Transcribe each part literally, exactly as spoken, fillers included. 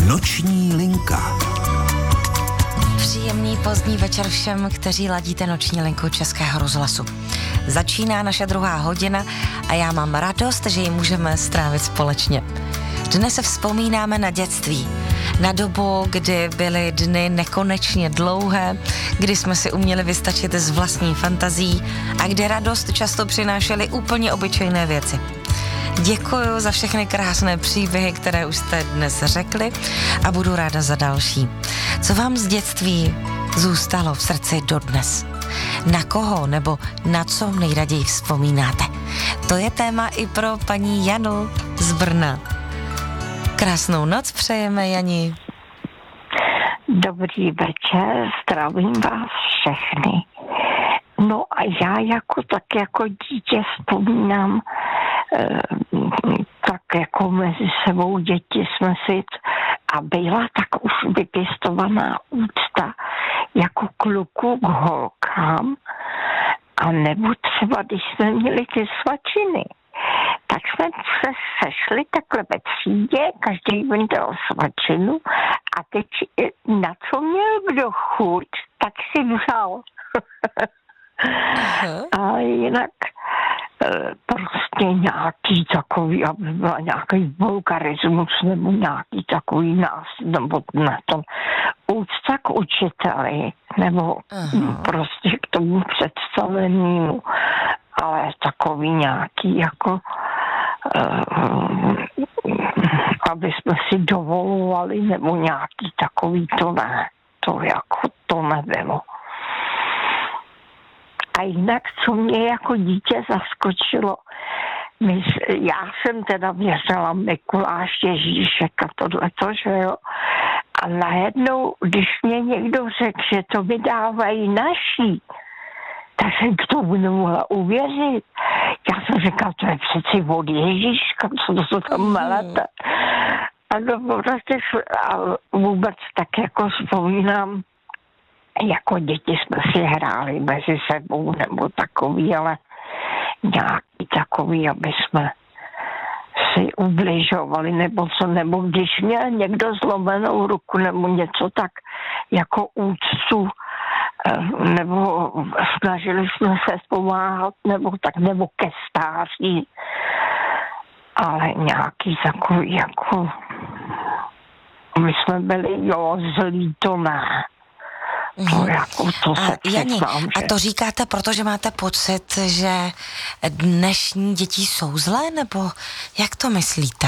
Noční linka. Příjemný pozdní večer všem, kteří ladíte noční linku Českého rozhlasu. Začíná naše druhá hodina a já mám radost, že ji můžeme strávit společně. Dnes se vzpomínáme na dětství, na dobu, kdy byly dny nekonečně dlouhé, kdy jsme si uměli vystačit z vlastní fantazí a kdy radost často přinášely úplně obyčejné věci. Děkuji za všechny krásné příběhy, které už jste dnes řekli a budu ráda za další. Co vám z dětství zůstalo v srdci dodnes? Na koho nebo na co nejraději vzpomínáte? To je téma i pro paní Janu z Brna. Krásnou noc přejeme, Jani. Dobrý večer, zdravím vás všechny. No a já jako tak jako dítě vzpomínám, eh, tak jako mezi sebou děti jsme si a byla tak už vypěstovaná úcta jako kluku k holkám, a nebo třeba když jsme měli ty svačiny, tak jsme se sešli takhle ve třídě, každý vydal svačinu a teď na co měl kdo chuť, tak si vzal. A jinak prostě nějaký takový, aby byl nějaký vulgarismus nebo nějaký takový nás, nebo na tom úcta k učiteli, nebo Aha. prostě k tomu představenému, ale takový nějaký jako uh, aby jsme si dovolovali, nebo nějaký takový, to ne, to jako to nebylo. A jinak, co mě jako dítě zaskočilo, my, já jsem teda věřila Mikuláš, Ježíšek a tohleto, že jo. A najednou, když mě někdo řekl, že to vydávají naší, tak jsem k tomu nemohla uvěřit. Já jsem říkala, to je přeci od Ježíška, co to jsou tam melete. A, no, prostě, a vůbec tak jako vzpomínám, jako děti jsme si hráli mezi sebou nebo takový, ale nějaký takový, aby jsme si ubližovali nebo co, nebo když měl někdo zlomenou ruku nebo něco, tak jako úctu, nebo snažili jsme se pomáhat, nebo tak, nebo ke stáří, ale nějaký takový jako my jsme byli, jo, zlí, to ne. To jako, to se a, Jani, přiznám, že... a to říkáte, protože máte pocit, že dnešní děti jsou zlé, nebo jak to myslíte?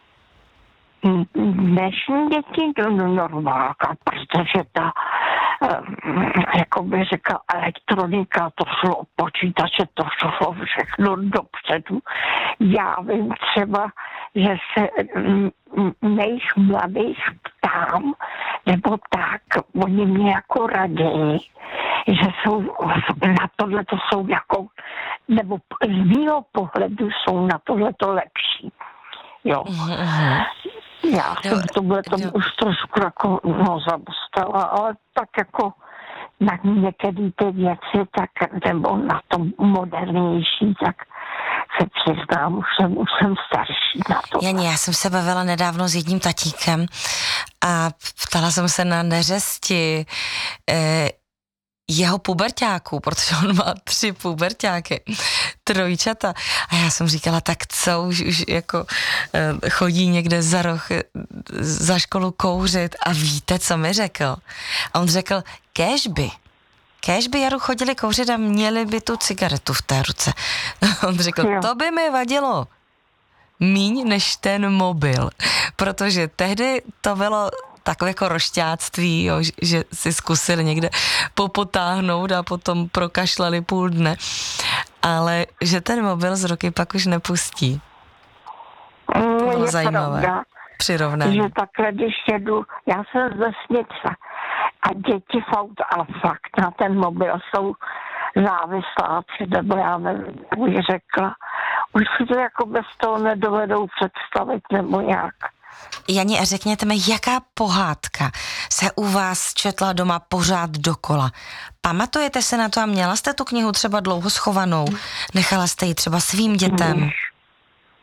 Dnešní děti to normálka, protože ta, jako by řekla, elektronika, to šlo počítače, to šlo všechno dopředu. Já vím třeba, že se mých mladých ptám, nebo tak, oni mě jako raději, že jsou na tohle to jsou jako, nebo z mýho pohledu jsou na tohle to lepší. Jo. Mm-hmm. Já jsem tohle tomu už trošku jako no, zabustala, ale tak jako na některé ty věci, tak nebo na tom modernější, tak se přiznám, už jsem, už jsem starší na to. Jani, já jsem se bavila nedávno s jedním tatíkem a ptala jsem se na neřesti eh, jeho puberťáků, protože on má tři puberťáky, trojčata. A já jsem říkala, tak co, už, už jako eh, chodí někde za roh, za školu kouřit a víte, co mi řekl? A on řekl, kéžby. Kéž by Jaru chodili kouřit a měli by tu cigaretu v té ruce. On řekl, jo. To by mi vadilo míň než ten mobil, protože tehdy to bylo takové jako rošťáctví, jo, že si zkusili někde popotáhnout a potom prokašlali půl dne, ale že ten mobil z ruky pak už nepustí. To bylo je zajímavé. Pravda, přirovnání. že takhle, když jedu, já jsem z vesnice a děti v autu, ale fakt na ten mobil jsou závisláci, nebo já nevím, jak bych řekla. Už si to jako bez toho nedovedou představit, nebo jak. Jani, a řekněte mi, jaká pohádka se u vás četla doma pořád dokola? Pamatujete se na to a měla jste tu knihu třeba dlouho schovanou? Nechala jste ji třeba svým dětem?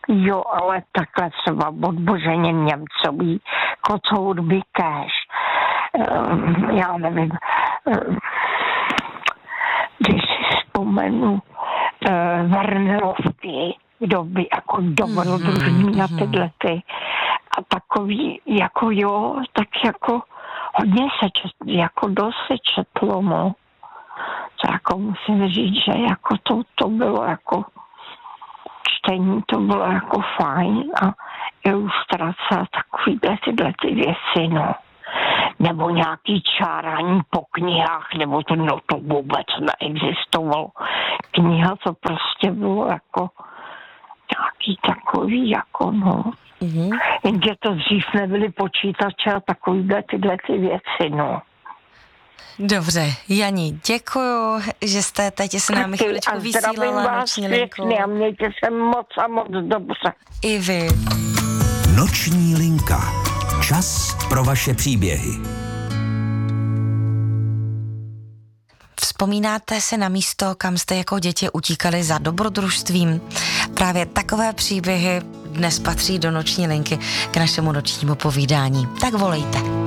Jo, ale takhle třeba od Boženě Němcový, Kocour Bikéš, um, já nevím, um, když si vzpomenu uh, Vernelovky, kdo by jako dobrodružný mm-hmm. na tyhle ty a takový, jako jo, tak jako hodně se četlo, jako dost se četlo, no. To jako musím říct, že jako to, to bylo jako čtení, to bylo jako fajn a ilustrace a takovýhle tyhle ty věci, no. Nebo nějaký čárání po knihách, nebo to, no to vůbec neexistovalo. Kniha to prostě bylo jako nějaký takový, jako no. Mm-hmm. Jenže to dřív nebyly počítače a takovýhle tyhle ty věci, no. Dobře, Jani, děkuju, že jste teď s námi chviličku vysílala Noční linku. A mějte se moc a moc dobře. I vy. Noční linka. Čas pro vaše příběhy. Vzpomínáte se na místo, kam jste jako děti utíkali za dobrodružstvím? Právě takové příběhy dnes patří do Noční linky k našemu nočnímu povídání. Tak volejte.